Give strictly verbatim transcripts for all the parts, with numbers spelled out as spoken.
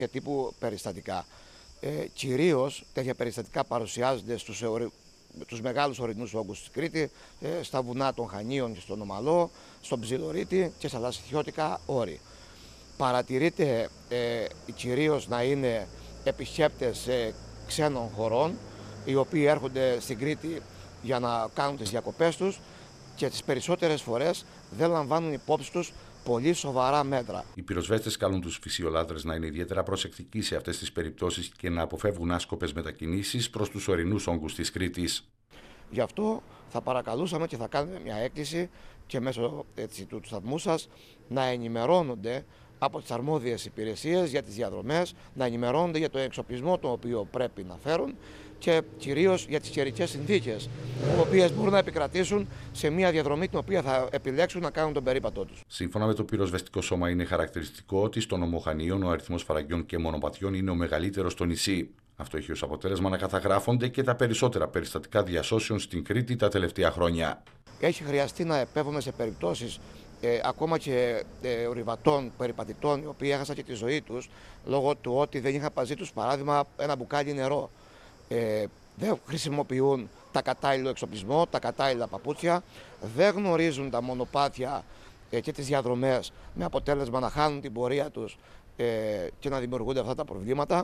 και τύπου περιστατικά. Ε, κυρίως τέτοια περιστατικά παρουσιάζονται στους, ορι... τους μεγάλους ορεινούς όγκους της Κρήτη, ε, στα βουνά των Χανίων και στον Ομαλό, στον Ψιλορίτη και στα δασιδιώτικα όρη. Παρατηρείται ε, κυρίως να είναι επισκέπτες ε, ξένων χωρών, οι οποίοι έρχονται στην Κρήτη για να κάνουν τις διακοπές τους και τις περισσότερες φορές δεν λαμβάνουν υπόψη τους πολύ σοβαρά μέτρα. Οι πυροσβέστες καλούν τους φυσιολάτρες να είναι ιδιαίτερα προσεκτικοί σε αυτές τις περιπτώσεις και να αποφεύγουν άσκοπες μετακινήσεις προς τους ορεινούς όγκους της Κρήτης. Γι' αυτό θα παρακαλούσαμε και θα κάνουμε μια έκκληση και μέσω έτσι, του σταθμού σας να ενημερώνονται από τις αρμόδιες υπηρεσίες για τις διαδρομές, να ενημερώνονται για το εξοπλισμό το οποίο πρέπει να φέρουν και κυρίως για τις καιρικές συνθήκες, οι οποίες μπορούν να επικρατήσουν σε μια διαδρομή την οποία θα επιλέξουν να κάνουν τον περίπατό τους. Σύμφωνα με το πυροσβεστικό σώμα, είναι χαρακτηριστικό ότι στον νομό Χανίων ο αριθμός φαραγγιών και μονοπατιών είναι ο μεγαλύτερος στο νησί. Αυτό έχει ως αποτέλεσμα να καταγράφονται και τα περισσότερα περιστατικά διασώσεων στην Κρήτη τα τελευταία χρόνια. Έχει χρειαστεί να επέβουμε σε περιπτώσεις ε, ακόμα και ε, ορειβατών, περιπατητών, οι οποίοι έχασαν και τη ζωή τους λόγω του ότι δεν είχαν μαζί τους, παράδειγμα, ένα μπουκάλι νερό. Ε, δεν χρησιμοποιούν τα κατάλληλο εξοπλισμό, τα κατάλληλα παπούτσια, δεν γνωρίζουν τα μονοπάτια ε, και τις διαδρομές, με αποτέλεσμα να χάνουν την πορεία τους ε, και να δημιουργούνται αυτά τα προβλήματα.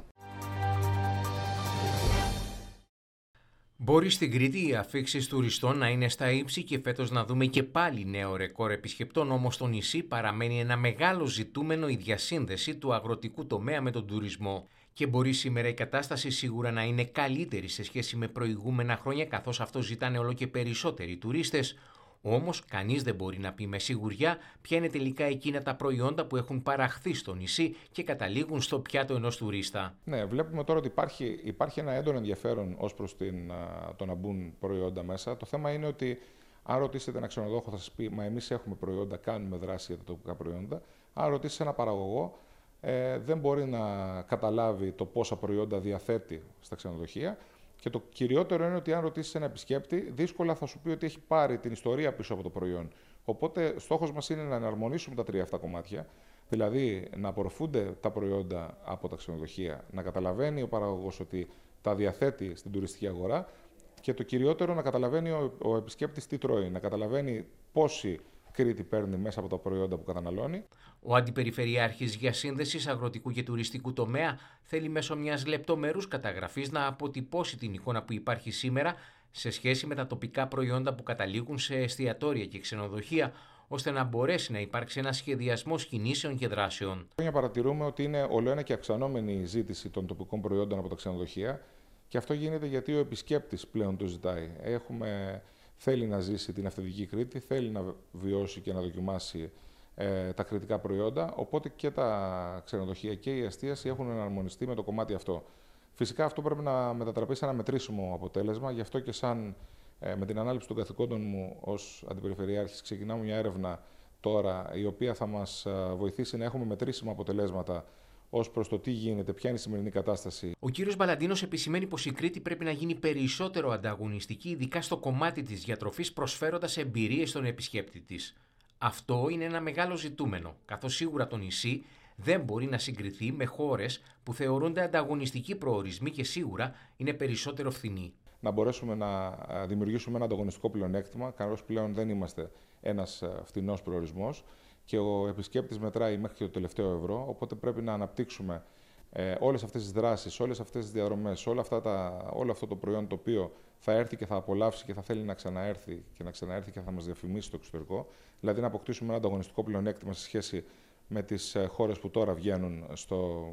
Μπορεί στην Κρήτη οι αφίξεις τουριστών να είναι στα ύψη και φέτος να δούμε και πάλι νέο ρεκόρ επισκεπτών, όμως στο νησί παραμένει ένα μεγάλο ζητούμενο η διασύνδεση του αγροτικού τομέα με τον τουρισμό. Και μπορεί σήμερα η κατάσταση σίγουρα να είναι καλύτερη σε σχέση με προηγούμενα χρόνια, καθώς αυτό ζητάνε όλο και περισσότεροι τουρίστες. Όμως κανείς δεν μπορεί να πει με σιγουριά ποια είναι τελικά εκείνα τα προϊόντα που έχουν παραχθεί στο νησί και καταλήγουν στο πιάτο ενός τουρίστα. Ναι, βλέπουμε τώρα ότι υπάρχει, υπάρχει ένα έντονο ενδιαφέρον ως προς την, το να μπουν προϊόντα μέσα. Το θέμα είναι ότι αν ρωτήσετε ένα ξενοδόχο θα σας πει «Μα εμείς έχουμε προϊόντα, κάνουμε δράση για τα τοπικά προϊόντα». Αν ρωτήσετε ένα παραγωγό, ε, δεν μπορεί να καταλάβει το πόσα προϊόντα διαθέτει στα ξενοδοχεία. Και το κυριότερο είναι ότι αν ρωτήσεις ένα επισκέπτη, δύσκολα θα σου πει ότι έχει πάρει την ιστορία πίσω από το προϊόν. Οπότε, στόχος μας είναι να εναρμονίσουμε τα τρία αυτά κομμάτια, δηλαδή να απορροφούνται τα προϊόντα από τα ξενοδοχεία, να καταλαβαίνει ο παραγωγός ότι τα διαθέτει στην τουριστική αγορά και το κυριότερο να καταλαβαίνει ο, ο επισκέπτης τι τρώει, να καταλαβαίνει πόση Κρήτη παίρνει μέσα από τα προϊόντα που καταναλώνει. Ο Αντιπεριφερειάρχης Διασύνδεσης Αγροτικού και Τουριστικού Τομέα θέλει μέσω μιας λεπτομερούς καταγραφής να αποτυπώσει την εικόνα που υπάρχει σήμερα σε σχέση με τα τοπικά προϊόντα που καταλήγουν σε εστιατόρια και ξενοδοχεία, ώστε να μπορέσει να υπάρξει ένα σχεδιασμός κινήσεων και δράσεων. Παρατηρούμε ότι είναι ολοένα και αυξανόμενη η ζήτηση των τοπικών προϊόντων από τα ξενοδοχεία και αυτό γίνεται γιατί ο επισκέπτης πλέον το ζητάει. Έχουμε... Θέλει να ζήσει την αυθεντική Κρήτη, θέλει να βιώσει και να δοκιμάσει ε, τα κρητικά προϊόντα, οπότε και τα ξενοδοχεία και η εστίαση έχουν εναρμονιστεί με το κομμάτι αυτό. Φυσικά αυτό πρέπει να μετατραπεί σε ένα μετρήσιμο αποτέλεσμα, γι' αυτό και σαν ε, με την ανάληψη των καθηκόντων μου ως Αντιπεριφερειάρχης ξεκινάμε μια έρευνα τώρα η οποία θα μας βοηθήσει να έχουμε μετρήσιμα αποτελέσματα ως προς το τι γίνεται, ποια είναι η σημερινή κατάσταση. Ο κύριος Μπαλαντίνος επισημαίνει πως η Κρήτη πρέπει να γίνει περισσότερο ανταγωνιστική, ειδικά στο κομμάτι της διατροφής, προσφέροντας εμπειρίες στον επισκέπτη της. Αυτό είναι ένα μεγάλο ζητούμενο, καθώς σίγουρα το νησί δεν μπορεί να συγκριθεί με χώρες που θεωρούνται ανταγωνιστικοί προορισμοί και σίγουρα είναι περισσότερο φθηνοί. Να μπορέσουμε να δημιουργήσουμε ένα ανταγωνιστικό πλεονέκτημα, καθώς πλέον δεν είμαστε ένας φθηνός προορισμός. Και ο επισκέπτης μετράει μέχρι και το τελευταίο ευρώ, οπότε πρέπει να αναπτύξουμε ε, όλες αυτές τις δράσεις, όλες αυτές τις διαδρομές, όλα αυτά τα, όλο αυτό το προϊόν το οποίο θα έρθει και θα απολαύσει και θα θέλει να ξαναέρθει και να ξαναέρθει και θα μας διαφημίσει στο εξωτερικό, δηλαδή να αποκτήσουμε ένα ανταγωνιστικό πλεονέκτημα σε σχέση με τις ε, χώρες που τώρα βγαίνουν στο,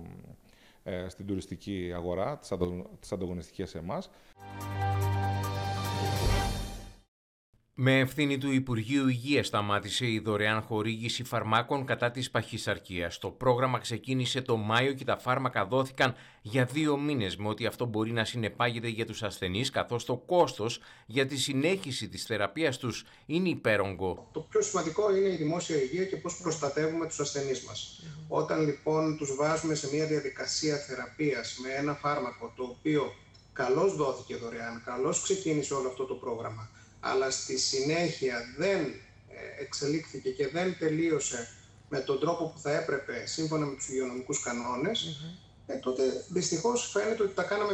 ε, στην τουριστική αγορά, τις, ανταγω, τις ανταγωνιστικές σε εμάς. Με ευθύνη του Υπουργείου Υγείας σταμάτησε η δωρεάν χορήγηση φαρμάκων κατά της παχυσαρκίας. Το πρόγραμμα ξεκίνησε το Μάιο και τα φάρμακα δόθηκαν για δύο μήνες, με ό,τι αυτό μπορεί να συνεπάγεται για τους ασθενείς, καθώς το κόστος για τη συνέχιση της θεραπείας τους είναι υπέρογκο. Το πιο σημαντικό είναι η δημόσια υγεία και πώς προστατεύουμε τους ασθενείς μας. Mm-hmm. Όταν λοιπόν τους βάζουμε σε μια διαδικασία θεραπείας με ένα φάρμακο το οποίο καλώς δόθηκε δωρεάν, καλώς ξεκίνησε όλο αυτό το πρόγραμμα, αλλά στη συνέχεια δεν εξελίχθηκε και δεν τελείωσε με τον τρόπο που θα έπρεπε σύμφωνα με τους υγειονομικούς κανόνες, mm-hmm. ε, τότε δυστυχώς φαίνεται ότι τα κάναμε